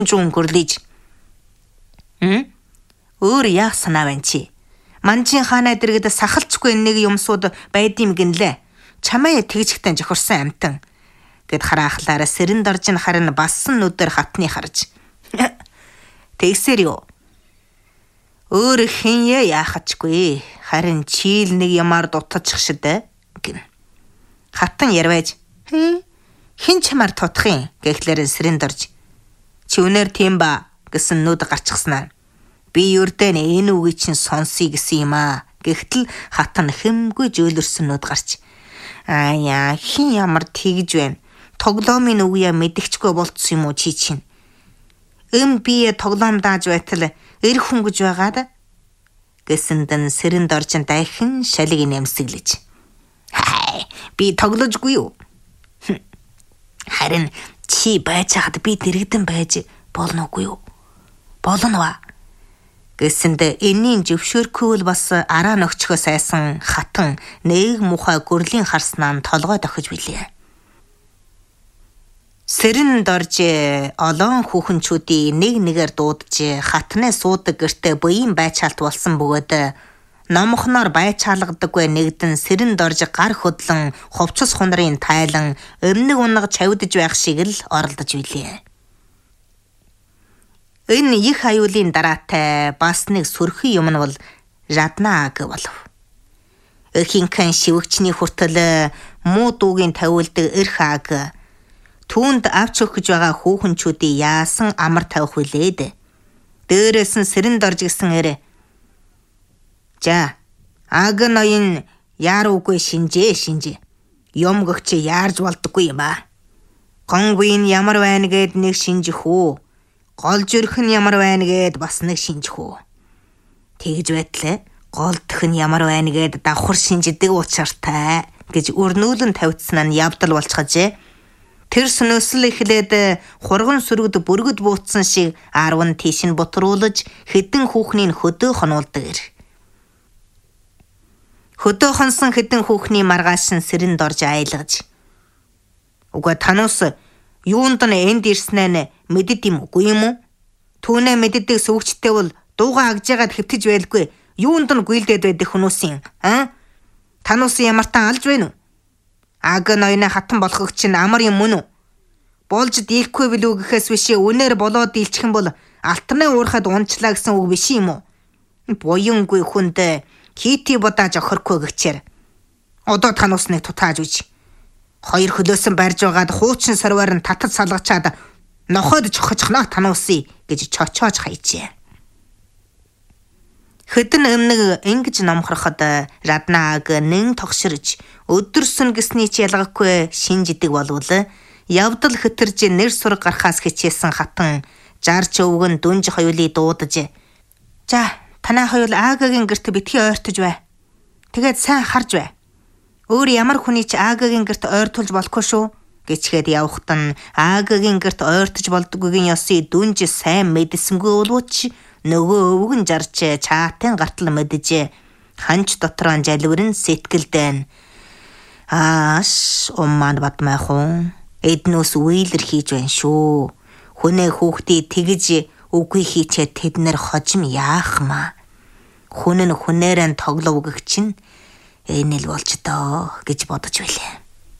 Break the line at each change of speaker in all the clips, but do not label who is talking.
жуун гөрлөж. Өөр яах санаа байна чи? Манжин хаана дэргэд сахалцгүй нэг юмсууд байдим гинлээ. Чамаа тэгжигтэн жохорсон амтан. Гэд хараахлаараа сэрэн дорж харин бассан нүдээр хатны харж. Тэгсэр юу? Өөр хинья яахачгүй. Харин чийл нэг ямаар дутчих шидэ гин. Хатан ярвэж. Хин чамаар тутах юм гэхлээр сэрэн дорж. Чи үнээр тийм ба гэсэн нүд гарчихснаа. Би юрдэн энэ үгийг чинь сонсъё гэсэн юм аа. Гэхдээ хатан хэмгүй жөөлөрсөн нүд гарч. Яа, хин ямар тэгж байна. Тоглоомын үгүйа мэдгчгүй болцсон юм уу чи чинь? Би тоглоом дааж байтал эр хүн гэж байгаад гэсэндэн сэрэн доржин дахин шалыг нэмсэглэж. Би тогложгүй юу? Харин чи байж хаад би дэрэгдэн байж болно уу юу? Болно ба. Гэсэндэ энийн зөвшөөрөхгүй бас араа нөхчгөө сайсан хатан нэг мухай гөрлийн харснаа толгой дохиж билээ. Сэрэн дорж олон хүүхэнчүүдийн нэг нэгээр дуудаж хатнаа суудаг гэртээ буян байчаалт болсон бөгөөд номхноор байчаалгадаггүй нэгдэн сэрэн дорж гар хөдлөн хувцас хунрын тайлан өмнөг унаг чавдж байх шиг л оролдож билээ. Энэ их аюулын дараатай бас нэг сөрхий юм нь бол Раднааг болов. Хинхэн шивгчний хүртэл муу дуугийн тавиулдаг эрхааг түүнд авч өгч байгаа хүүхэнчүүдийн яасан амар тавих вүлээд. Дээрээс нь сэрэн дорж гисэн эрэ. За, аг ноён яаруугүй шинжээ. Юм гөгч яарж болдоггүй юм аа. Гонгуйн ямар байна гэд нэг шинжих үү. Гол жирх нь ямар байна гэд бас нэг шинжих үү. Тэгж байтлаа голдох нь ямар байна гэд давхар шинждэг учиртай гэж өрнүүлэн тавьцсан нь явдал болчихжээ. Тэр сүнөсөл эхлээд хурган сүргд бүргэд буутсан шиг 10 тийш нь бутруулж хэдэн хүүхнийг хөдөө хонуулдаг эр. Хөдөө хонсон хэдэн хүүхний маргааш нь сэрэн дорж айлгаж. Уга танус юунд нь энд ирснээ нь мэдд юм үгүй юм уу? Түүнээ мэддэг сөвгчтэй бол дууга агжаагаад хэвтэж байлгүй. Юунд нь гүйлдээд байдаг хүмүүс юм? Танус ямартаа алж байна уу? Аг ноёны хатан болгох чинь амар юм мөн үү? Болж дийлэхгүй билүү гэхээс биш үнээр болоод дийлчих юм бол алтарны уурхад унчлаа гэсэн үг биш юм уу? Буянгүй хүнд хити бодаж охорхгүй гэгчээр. Одоо танус нэг тутааж үж. Хоёр хөлөөсөн барьж байгаад хуучин сарваар нь татад салгачаад нохоод чохочихно тануусыг гэж чочоож хайжээ. Хэдэн өмнөг ингэж номхороход Раднааг нэн тогширж өдөрсөн гэсний ч ялгаагүй шинждэг болвол явдал хэтэрж нэр сур гарахаас хичээсэн хатан жарч өвгөн дүнж хоёулыг дуудаж. За, танай хоёул Аагагийн гэрт битгий ойртож бай. Тэгээд сайн харж бай. Өөр ямар хүний ч Аагагийн гэрт ойртуулж болохгүй шүү. Гэчгээд явхад нь Аагагийн гэрт ойртож болдгүйгийн ёсыг дүнж сайн мэдсэнгүй боловч нөгөө өвгөн жарч чаатын гартал мэдэж ханч дотроо жалвирэн сэтгэлдэн. Умман батмайхун. Эднөөс үейлэр хийж байна шүү. Хүнээ хүүхдийг тэгж үгүй хийчээ тэднэр хожим яах маа. Хүн нь хүнээрэн тоглов гэх чинь энэ л болж доо гэж бодож байлаа.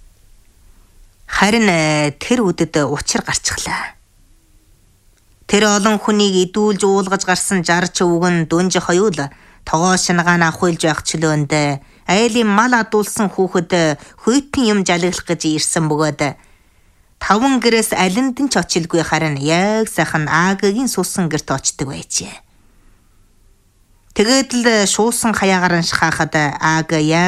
Харин тэр үдэд учир гарчихлаа. Тэр олон хүнийг идүүлж уулгаж гарсан жарч өвгөн дүнж хоёул тогоо шингаан ахуйлж байх чөлөөнд айлын мал адуулсан хүүхэд хүйтэн юм жалглах гэж ирсэн бөгөөд 5 гэрээс алинд нь ч очилгүй харин яг сайхан Аагагийн суусан гэрт очдөг байжээ. Тэгээд л шуусан хаягаар нь шахахад Аага